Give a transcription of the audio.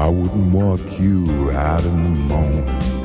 I wouldn't walk you out in the morning.